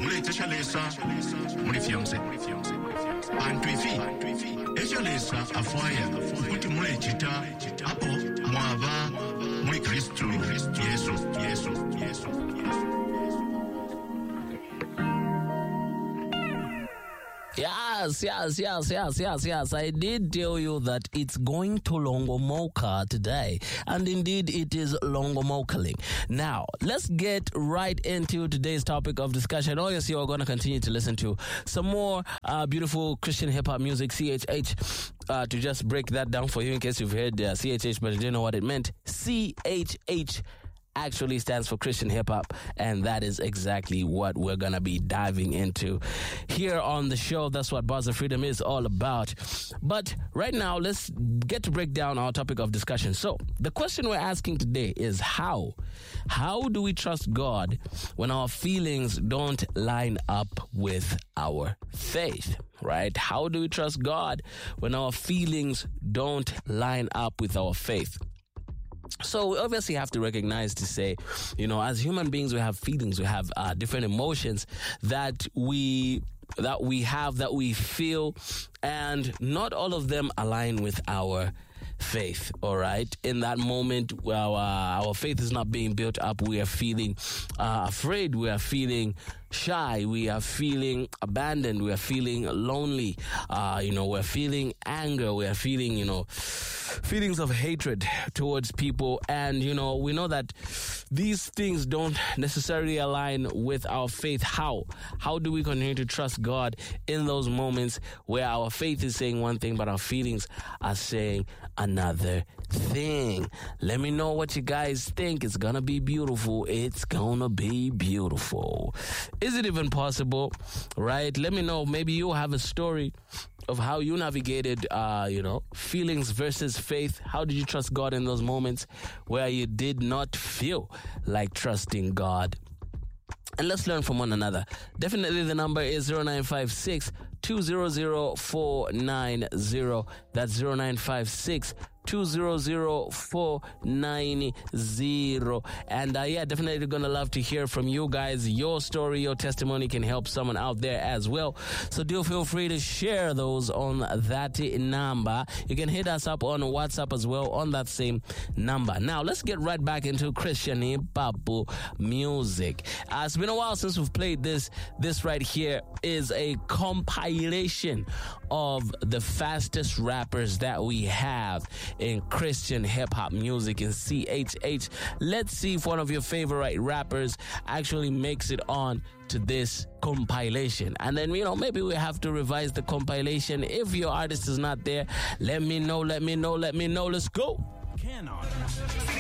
mulete chalesa mulifiamse bantu ifi echalesa afwaya kuti mulechita apo mwava muli Kristu Yesu. Yes. I did tell you that it's going to Longomoka today. And indeed, it is Longomokaling. Now, let's get right into today's topic of discussion. Obviously, we're going to continue to listen to some more beautiful Christian hip-hop music, CHH. To just break that down for you in case you've heard CHH but you didn't know what it meant. CHH actually stands for Christian hip hop, and that is exactly what we're gonna be diving into here on the show. That's what Bars of Freedom is all about. But right now, let's get to break down our topic of discussion. So the question we're asking today is how do we trust God when our feelings don't line up with our faith? Right? How do we trust God when our feelings don't line up with our faith? So we obviously have to recognize to say, as human beings, we have feelings, we have different emotions that we feel, and not all of them align with our faith. All right. In that moment, our faith is not being built up. We are feeling afraid. We are feeling shy. We are feeling abandoned. We are feeling lonely. We're feeling anger. We are feeling, feelings of hatred towards people. And, we know that these things don't necessarily align with our faith. How do we continue to trust God in those moments where our faith is saying one thing, but our feelings are saying another thing? Let me know what you guys think. It's gonna be beautiful. It's gonna be beautiful. Is it even possible? Right? Let me know. Maybe you have a story of how you navigated, feelings versus faith. How did you trust God in those moments where you did not feel like trusting God? And let's learn from one another. Definitely the number is 0956 200 490. That's 0956 200 490. And definitely gonna love to hear from you guys. Your story, your testimony can help someone out there as well. So do feel free to share those on that number. You can hit us up on WhatsApp as well on that same number. Now let's get right back into Christian hip-hop music. It's been a while since we've played this. This right here is a compilation of the fastest rappers that we have in Christian hip-hop music in CHH. Let's see if one of your favorite rappers actually makes it on to this compilation. And then, maybe we have to revise the compilation. If your artist is not there, let me know. Let's go. Canon.